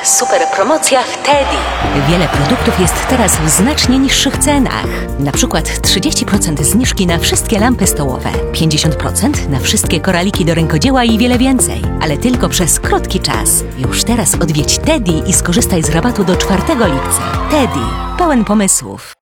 super promocja w Teddy. Wiele produktów jest teraz w znacznie niższych cenach. Na przykład 30% zniżki na wszystkie lampy stołowe, 50% na wszystkie koraliki do rękodzieła i wiele więcej. Ale tylko przez krótki czas. Już teraz odwiedź Teddy i skorzystaj z rabatu do 4 lipca. Teddy. Pełen pomysłów.